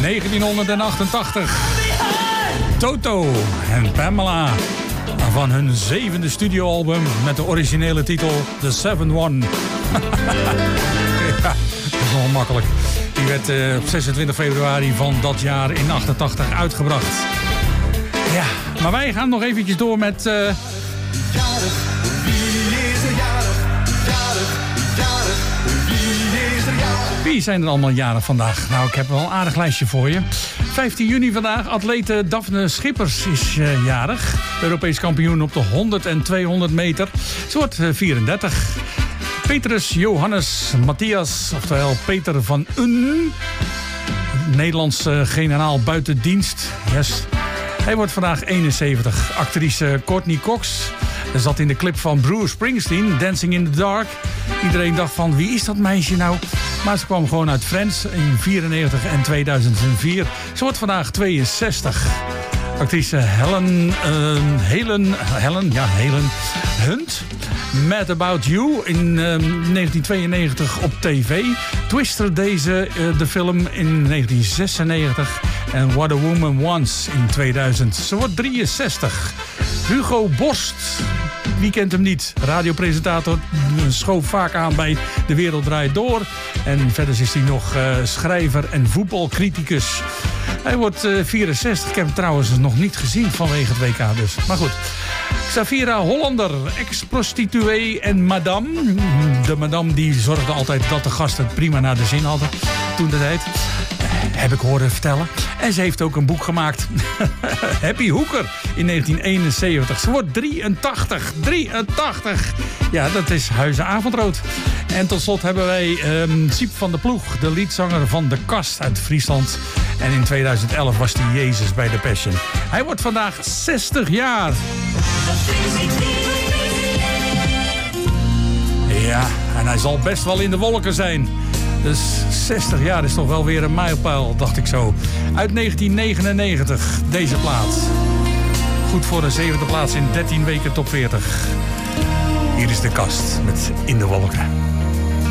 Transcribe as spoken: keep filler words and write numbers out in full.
negentienhonderdachtentachtig. Toto en Pamela van hun zevende studioalbum met de originele titel The Seven One. Ja, dat is wel makkelijk. Die werd uh, op zesentwintig februari van dat jaar in achtentachtig uitgebracht. Ja, maar wij gaan nog eventjes door met... Uh... Jarig, wie is er jarig? Jarig, jarig, wie is er jarig? Wie zijn er allemaal jarig vandaag? Nou, ik heb wel een aardig lijstje voor je. vijftien juni vandaag, atlete Daphne Schippers is uh, jarig. Europees kampioen op de honderd en tweehonderd meter. Ze wordt uh, vierendertig. Petrus Johannes Matthias, oftewel Peter van Un. Nederlandse generaal buitendienst. Yes. Hij wordt vandaag eenenzeventig. Actrice Courtney Cox zat in de clip van Bruce Springsteen, Dancing in the Dark. Iedereen dacht van, wie is dat meisje nou? Maar ze kwam gewoon uit Friends in vierennegentig en tweeduizend vier. Ze wordt vandaag tweeënzestig. Actrice Helen, uh, Helen, Helen, ja, Helen Hunt. Mad About You in uh, negentien tweeënnegentig op tv. Twister deze uh, de film in negentien zesennegentig. En What a Woman Wants in tweeduizend. Ze wordt drieënzestig. Hugo Borst. Wie kent hem niet? Radiopresentator, schoof vaak aan bij De Wereld Draait Door. En verder is hij nog uh, schrijver en voetbalcriticus. Hij wordt uh, vierenzestig. Ik heb hem trouwens nog niet gezien vanwege het W K dus. Maar goed. Xavira Hollander, ex-prostituee en madame. De madame die zorgde altijd dat de gasten het prima naar de zin hadden. Toen de tijd. Heb ik horen vertellen. En ze heeft ook een boek gemaakt. Happy Hoeker in negentien eenenzeventig. Ze wordt drieëntachtig. drieëntachtig. Ja, dat is Huizen Avondrood. En tot slot hebben wij um, Siep van der Ploeg. De liedzanger van De Kast uit Friesland. En in tweeduizend elf was hij Jezus bij The Passion. Hij wordt vandaag zestig jaar. Ja, en hij zal best wel in de wolken zijn. Dus zestig jaar is toch wel weer een mijlpaal, dacht ik zo. Uit negentien negenennegentig, deze plaat. Goed voor de zevende plaats in dertien weken top veertig. Hier is De Kast met In de Wolken.